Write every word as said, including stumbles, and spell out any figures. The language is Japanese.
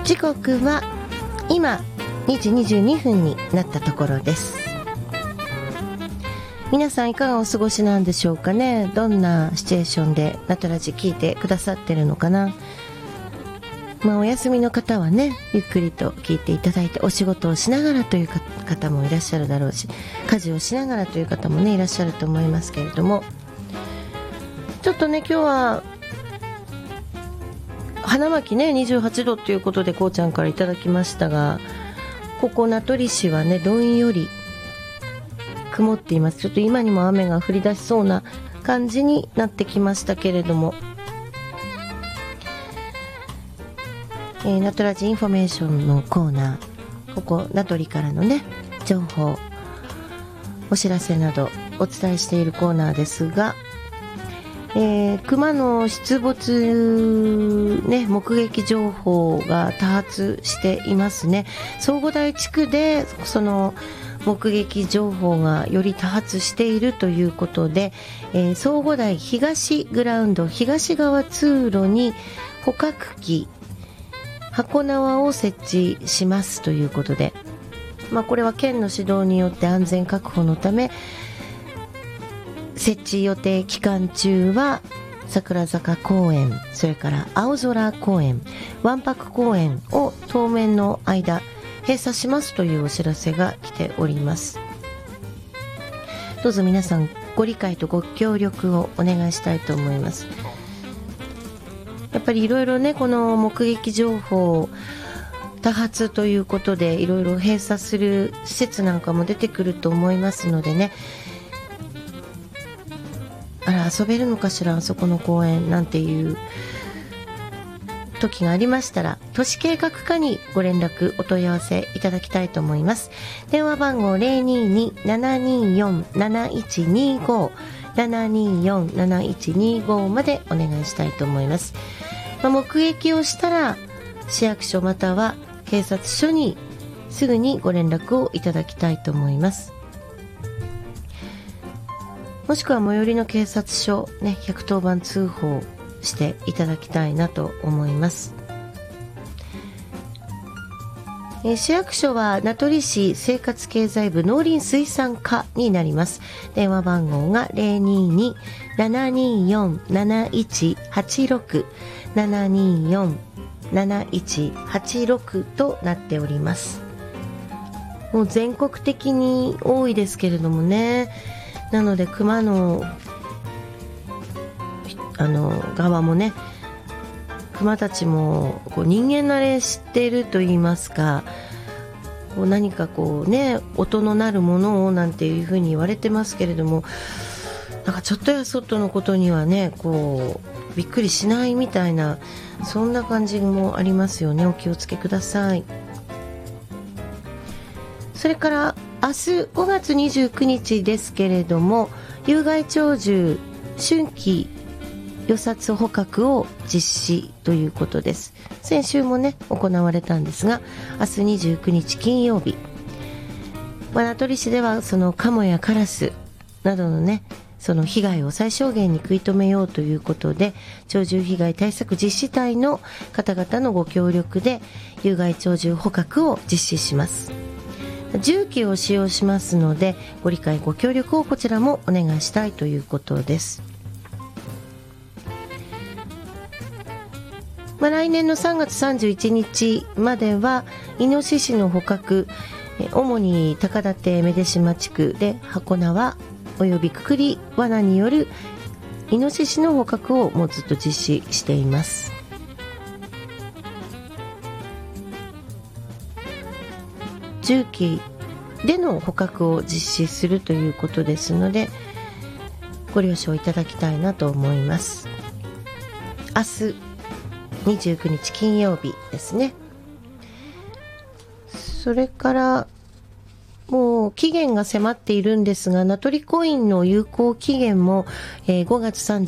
時刻は今にじにじゅうにふんになったところです。皆さんいかがお過ごしなんでしょうかね。どんなシチュエーションでナトラジ聞いてくださってるのかな。まあお休みの方はね、ゆっくりと聞いていただいて、お仕事をしながらという方もいらっしゃるだろうし、家事をしながらという方もねいらっしゃると思いますけれども、ちょっとね今日は花巻ねにじゅうはちどということでこうちゃんからいただきましたが、ここ名取市はねどんより曇っています。ちょっと今にも雨が降り出しそうな感じになってきましたけれども、えー、ナトラジインフォメーションのコーナー、ここ名取からのね情報、お知らせなどお伝えしているコーナーですが、えー、熊の出没、ね、目撃情報が多発していますね。相互台地区でその目撃情報がより多発しているということで、えー、相互台東グラウンド東側通路に捕獲器箱縄を設置しますということで、まあ、これは県の指導によって安全確保のため設置予定期間中は桜坂公園、それから青空公園、わんぱく公園を当面の間閉鎖しますというお知らせが来ております。どうぞ皆さんご理解とご協力をお願いしたいと思います。やっぱりいろいろねこの目撃情報多発ということでいろいろ閉鎖する施設なんかも出てくると思いますのでね、あら遊べるのかしらあそこの公園なんていう時がありましたら、都市計画課にご連絡お問い合わせいただきたいと思います。電話番号 ゼロにーにーななにーよんなないちにーご ななにーよんなないちにーご までお願いしたいと思います。まあ、目撃をしたら市役所または警察署にすぐにご連絡をいただきたいと思います。もしくは最寄りの警察署、ね、ひゃくとおばん通報していただきたいなと思います。えー、市役所は名取市生活経済部農林水産課になります。電話番号が ゼロにーにーななにーよんなないちはちろく ななにーよんなないちはちろくとなっております。もう全国的に多いですけれどもね、なので熊のあの側もね、熊たちもこう人間慣れしていると言いますか、こう何かこうね音の鳴るものをなんていうふうに言われてますけれども、なんかちょっとやそっとのことにはねこうびっくりしないみたいな、そんな感じもありますよね。お気をつけください。それから明日ごがつにじゅうくにちですけれども、有害鳥獣春季予殺捕獲を実施ということです。先週もね行われたんですが、明日にじゅうくにち金曜日、名取市ではそのカモやカラスなどのねその被害を最小限に食い止めようということで、鳥獣被害対策実施隊の方々のご協力で有害鳥獣捕獲を実施します。重機を使用しますのでご理解ご協力をこちらもお願いしたいということです。まあ、来年のさんがつさんじゅういちにちまではイノシシの捕獲、主に高館目出島地区で箱縄およびくくり罠によるイノシシの捕獲をもうずっと実施しています。重機での捕獲を実施するということですのでご了承いただきたいなと思います。明日にじゅうくにち金曜日ですね。それからもう期限が迫っているんですが、名取コインの有効期限も、えー、ごがつ